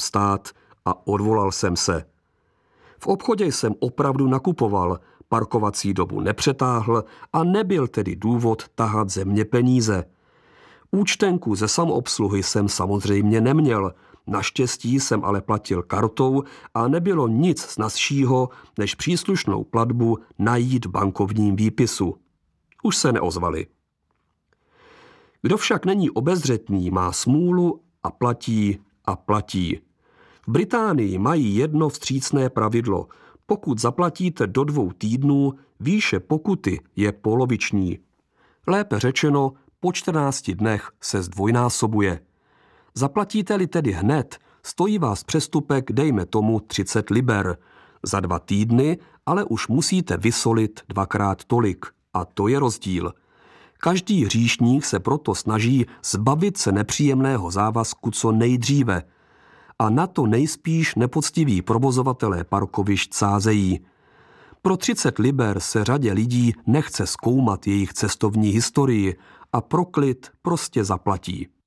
stát a odvolal jsem se. V obchodě jsem opravdu nakupoval, parkovací dobu nepřetáhl a nebyl tedy důvod tahat ze mě peníze. Účtenku ze samoobsluhy jsem samozřejmě neměl, naštěstí jsem ale platil kartou a nebylo nic snazšího, než příslušnou platbu najít v bankovním výpisu. Už se neozvali. Kdo však není obezřetný, má smůlu a platí a platí. V Británii mají jedno vstřícné pravidlo. Pokud zaplatíte do 2 týdnů, výše pokuty je poloviční. Lépe řečeno, po 14 dnech se zdvojnásobuje. Zaplatíte-li tedy hned, stojí vás přestupek dejme tomu 30 liber. Za 2 týdny ale už musíte vysolit 2krát tolik. A to je rozdíl. Každý hříšník se proto snaží zbavit se nepříjemného závazku co nejdříve. A na to nejspíš nepoctiví provozovatelé parkovišť sázejí. Pro 30 liber se řadě lidí nechce zkoumat jejich cestovní historii a pro klid prostě zaplatí.